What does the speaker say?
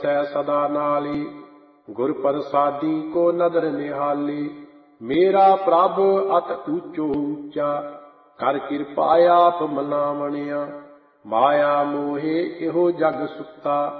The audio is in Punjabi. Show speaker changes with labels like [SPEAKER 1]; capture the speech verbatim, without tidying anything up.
[SPEAKER 1] ਸੈ ਸਦਾ ਨਾਲੀ। ਗੁਰ ਪ੍ਰਸਾਦੀ ਕੋ ਨਦਰ ਨਿਹਾਲੀ। ਮੇਰਾ ਪ੍ਰਭ ਅਤ ਊਚੋ ਊਚਾ, ਕਰ ਕਿਰਪਾ ਆਪ ਮਨਾਵਣਿਆ। ਮਾਇਆ ਮੋਹੇ ਇਹੋ ਜਗ ਸੁੱਤਾ,